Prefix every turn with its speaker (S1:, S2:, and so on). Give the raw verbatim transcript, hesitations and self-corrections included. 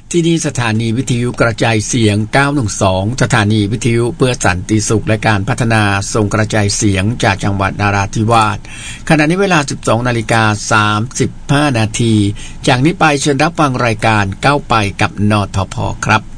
S1: ที่นี่สถานีวิทยุกระจายเสียงเก้าหนึ่งสองสถานีวิทยุเพื่อสันติสุขและการพัฒนาส่งกระจายเสียงจากจังหวัดนราธิวาสขณะนี้เวลา สิบสองนาฬิกาสามสิบห้านาทีจากนี้ไปเชิญรับฟังรายการก้าวไปกับนทพครับ